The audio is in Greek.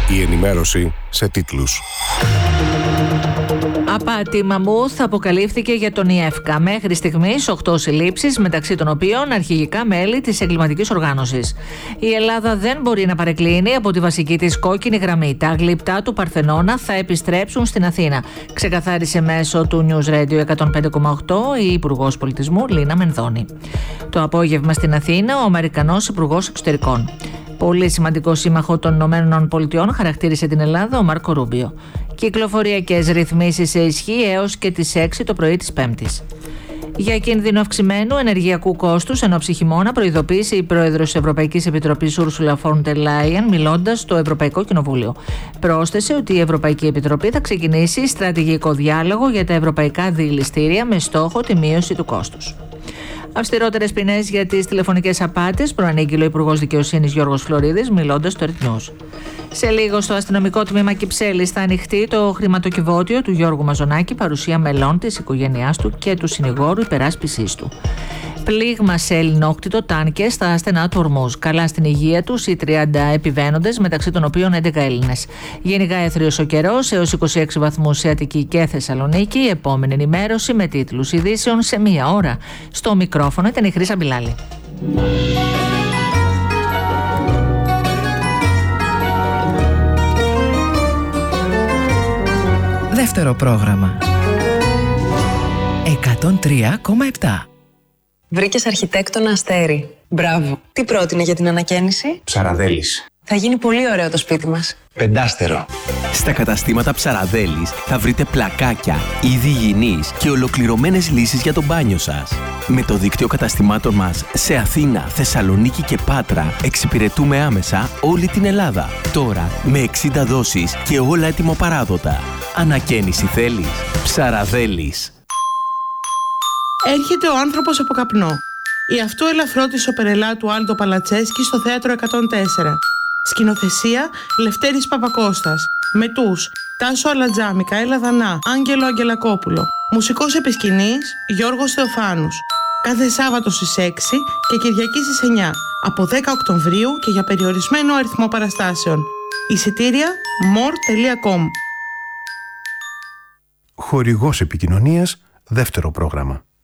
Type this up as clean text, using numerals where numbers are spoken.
Η ενημέρωση σε τίτλους. Απάτη μαμούθ αποκαλύφθηκε για τον ΙΕΦΚΑ. Μέχρι στιγμής 8 συλλήψεις, μεταξύ των οποίων αρχηγικά μέλη της εγκληματικής οργάνωσης. Η Ελλάδα δεν μπορεί να παρεκκλίνει από τη βασική της κόκκινη γραμμή. Τα γλυπτά του Παρθενώνα θα επιστρέψουν στην Αθήνα. Ξεκαθάρισε μέσω του News Radio 105,8 η Υπουργός Πολιτισμού Λίνα Μενδώνη. Το απόγευμα στην Αθήνα ο Αμερικανός Υπουργός Εξωτερικών. Πολύ σημαντικό σύμμαχο των ΗΠΑ χαρακτήρισε την Ελλάδα ο Μάρκο Ρούμπιο. Κυκλοφοριακές ρυθμίσεις σε ισχύ έως και τις 6 το πρωί της Πέμπτης. Για κίνδυνο αυξημένου ενεργειακού κόστους εν ώψη χειμώνα, προειδοποίησε η πρόεδρος της Ευρωπαϊκής Επιτροπής Ursula von der Leyen, μιλώντας στο Ευρωπαϊκό Κοινοβούλιο. Πρόσθεσε ότι η Ευρωπαϊκή Επιτροπή θα ξεκινήσει στρατηγικό διάλογο για τα ευρωπαϊκά διελιστήρια με στόχο τη μείωση του κόστους. Αυστηρότερες ποινές για τις τηλεφωνικές απάτες, προανήγγειλε ο Υπουργός Δικαιοσύνης Γιώργος Φλωρίδης, μιλώντας στο News. Σε λίγο στο αστυνομικό τμήμα Κυψέλης θα ανοιχτεί το χρηματοκιβώτιο του Γιώργου Μαζονάκη, παρουσία μελών της οικογένειάς του και του συνηγόρου υπεράσπισης του. Πλήγμα σε ελληνόκτητο τάνκερ στα στενά του Ορμούζ. Καλά στην υγεία τους οι 30 επιβαίνοντες, μεταξύ των οποίων 11 Έλληνες. Γενικά έθριος ο καιρός, έως 26 βαθμούς σε Αττική και Θεσσαλονίκη. Η επόμενη ενημέρωση με τίτλους ειδήσεων σε 1 ώρα. Στο μικρόφωνο ήταν η Χρύσα Μπιλάλη. Δεύτερο πρόγραμμα. 103,7. Βρήκες αρχιτέκτονα Αστέρι. Μπράβο. Τι πρότεινε για την ανακαίνιση? Ψαραδέλης. Θα γίνει πολύ ωραίο το σπίτι μας. Πεντάστερο. Στα καταστήματα Ψαραδέλης θα βρείτε πλακάκια, είδη υγιεινής και ολοκληρωμένες λύσεις για το μπάνιο σας. Με το δίκτυο καταστημάτων μας σε Αθήνα, Θεσσαλονίκη και Πάτρα εξυπηρετούμε άμεσα όλη την Ελλάδα. Τώρα με 60 δόσεις και όλα έτοιμο-παράδοτα. Ανακαίνιση θέλεις? Ψαραδέλης. Έρχεται ο άνθρωπος από καπνό. Η αυτού ελαφρώτης οπερελά του Άλτο Παλατσέσκι στο Θέατρο 104. Σκηνοθεσία Λευτέρης Παπακώστας. Μετούς Τάσο Αλατζά, Μικαέλα Δανά, Άγγελο Αγγελακόπουλο. Μουσικός επισκηνής Γιώργος Θεοφάνους. Κάθε Σάββατο στις 6 και Κυριακή στις 9. Από 10 Οκτωβρίου και για περιορισμένο αριθμό παραστάσεων. Εισιτήρια more.com. Χορηγός επικοινωνίας, δεύτερο πρόγραμμα.